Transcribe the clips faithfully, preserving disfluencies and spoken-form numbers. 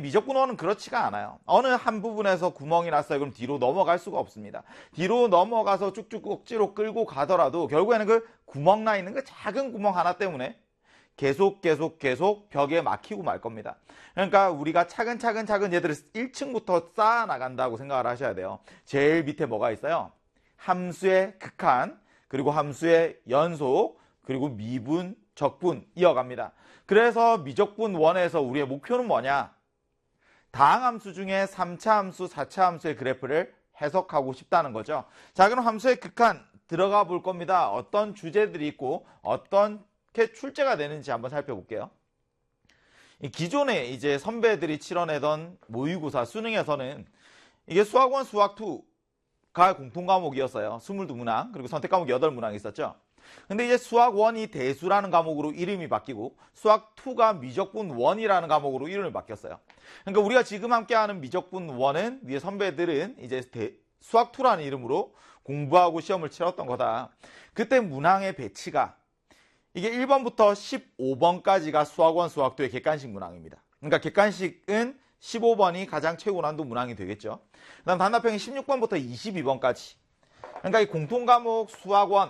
미적분 원은 그렇지가 않아요. 어느 한 부분에서 구멍이 났어요. 그럼 뒤로 넘어갈 수가 없습니다. 뒤로 넘어가서 쭉쭉 억지로 끌고 가더라도 결국에는 그 구멍 나 있는 그 작은 구멍 하나 때문에 계속 계속 계속 벽에 막히고 말 겁니다. 그러니까 우리가 차근차근 차근 얘들을 일 층부터 쌓아 나간다고 생각을 하셔야 돼요. 제일 밑에 뭐가 있어요? 함수의 극한, 그리고 함수의 연속, 그리고 미분, 적분 이어갑니다. 그래서 미적분 원에서 우리의 목표는 뭐냐? 다항함수 중에 삼 차 함수, 사 차 함수의 그래프를 해석하고 싶다는 거죠. 자, 그럼 함수의 극한 들어가 볼 겁니다. 어떤 주제들이 있고 어떻게 출제가 되는지 한번 살펴볼게요. 기존에 이제 선배들이 치러내던 모의고사 수능에서는 이게 수학원, 수학이가 공통 과목이었어요. 이십이 문항, 그리고 선택 과목 여덟 문항이 있었죠. 근데 이제 수학일이 대수라는 과목으로 이름이 바뀌고 수학이가 미적분 일이라는 과목으로 이름을 바뀌었어요. 그러니까 우리가 지금 함께하는 미적분 일은 위에 선배들은 이제 대, 수학이라는 이름으로 공부하고 시험을 치렀던 거다. 그때 문항의 배치가 이게 일 번부터 십오 번까지가 수학원, 수학이의 객관식 문항입니다. 그러니까 객관식은 십오 번이 가장 최고난도 문항이 되겠죠. 그 다음 단답형이 십육 번부터 이십이 번까지. 그러니까 이 공통과목 수학원,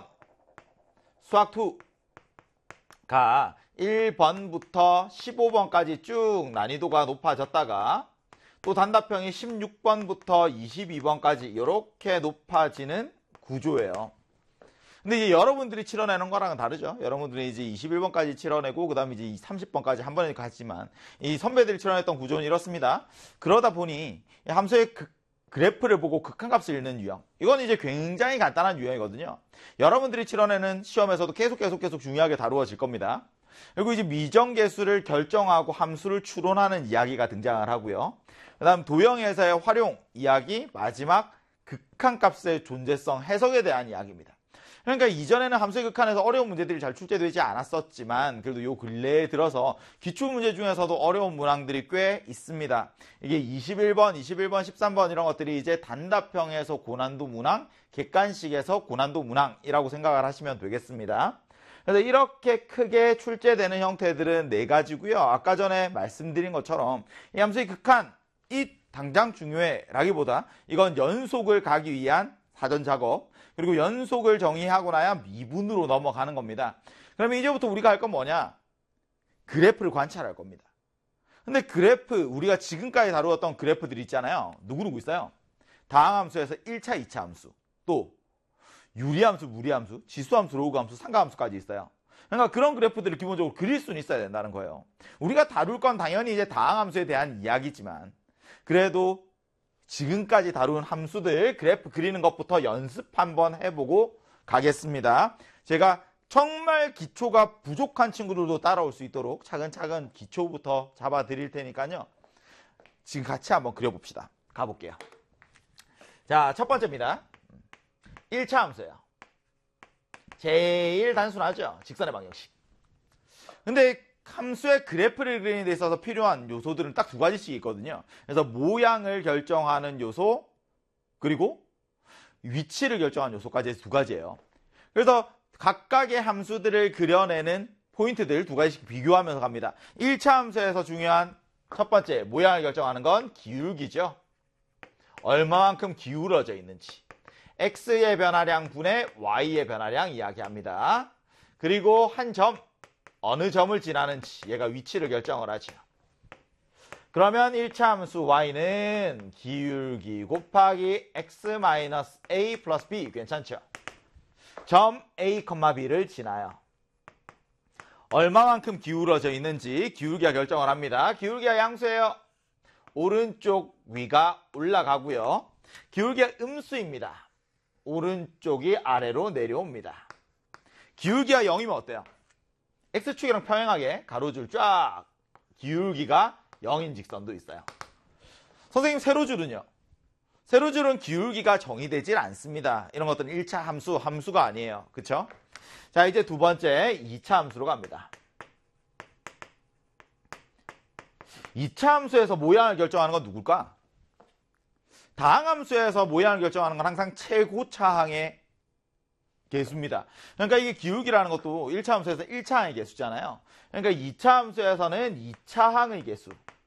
수학이가 일 번부터 십오 번까지 쭉 난이도가 높아졌다가 또 단답형이 십육 번부터 이십이 번까지 이렇게 높아지는 구조예요. 근데 이제 여러분들이 치러내는 거랑은 다르죠. 여러분들이 이제 이십일 번까지 치러내고 그 다음에 이제 삼십 번까지 한 번에 갔지만 이 선배들이 치러냈던 구조는 이렇습니다. 그러다 보니 함수의 극 그래프를 보고 극한값을 읽는 유형. 이건 이제 굉장히 간단한 유형이거든요. 여러분들이 치러내는 시험에서도 계속 계속 계속 중요하게 다루어질 겁니다. 그리고 이제 미정계수를 결정하고 함수를 추론하는 이야기가 등장을 하고요. 그 다음 도형에서의 활용 이야기, 마지막 극한값의 존재성 해석에 대한 이야기입니다. 그러니까 이전에는 함수의 극한에서 어려운 문제들이 잘 출제되지 않았었지만 그래도 요 근래에 들어서 기출문제 중에서도 어려운 문항들이 꽤 있습니다. 이게 이십일 번, 이십일 번, 십삼 번 이런 것들이 이제 단답형에서 고난도 문항, 객관식에서 고난도 문항이라고 생각을 하시면 되겠습니다. 그래서 이렇게 크게 출제되는 형태들은 네 가지고요. 아까 전에 말씀드린 것처럼 이 함수의 극한, 이 당장 중요해 라기보다 이건 연속을 가기 위한 사전 작업, 그리고 연속을 정의하고 나야 미분으로 넘어가는 겁니다. 그러면 이제부터 우리가 할 건 뭐냐? 그래프를 관찰할 겁니다. 근데 그래프, 우리가 지금까지 다루었던 그래프들 있잖아요. 누구누구 있어요? 다항함수에서 일 차, 이 차 함수, 또 유리함수, 무리함수, 지수함수, 로그함수, 상가함수까지 있어요. 그러니까 그런 그래프들을 기본적으로 그릴 수는 있어야 된다는 거예요. 우리가 다룰 건 당연히 이제 다항함수에 대한 이야기지만 그래도 지금까지 다룬 함수들 그래프 그리는 것부터 연습 한번 해보고 가겠습니다. 제가 정말 기초가 부족한 친구들도 따라올 수 있도록 차근차근 기초부터 잡아 드릴 테니까요. 지금 같이 한번 그려봅시다. 가볼게요. 자, 첫 번째입니다. 일 차 함수예요. 제일 단순하죠. 직선의 방정식. 근데 함수의 그래프를 그리는 데 있어서 필요한 요소들은 딱 두 가지씩 있거든요. 그래서 모양을 결정하는 요소, 그리고 위치를 결정하는 요소까지 두 가지예요. 그래서 각각의 함수들을 그려내는 포인트들 두 가지씩 비교하면서 갑니다. 일 차 함수에서 중요한 첫 번째, 모양을 결정하는 건 기울기죠. 얼마만큼 기울어져 있는지. x의 변화량 분의 y의 변화량 이야기합니다. 그리고 한 점, 어느 점을 지나는지 얘가 위치를 결정을 하죠. 그러면 일 차 함수 y는 기울기 곱하기 x-a 플러스 b 괜찮죠? 점 a, b를 지나요. 얼마만큼 기울어져 있는지 기울기가 결정을 합니다. 기울기가 양수예요. 오른쪽 위가 올라가고요. 기울기가 음수입니다. 오른쪽이 아래로 내려옵니다. 기울기가 영이면 어때요? x축이랑 평행하게 가로줄 쫙 기울기가 영인 직선도 있어요. 선생님 세로줄은요? 세로줄은 기울기가 정의되질 않습니다. 이런 것들은 일 차 함수, 함수가 아니에요. 그쵸? 자, 이제 두 번째 이 차 함수로 갑니다. 이 차 함수에서 모양을 결정하는 건 누굴까? 다항함수에서 모양을 결정하는 건 항상 최고차항의 개수입니다. 그러니까 이게 기울기라는 것도 일 차 함수에서 일 차항의 개수잖아요. 그러니까 이 차 함수에서는 이 차항의 개수.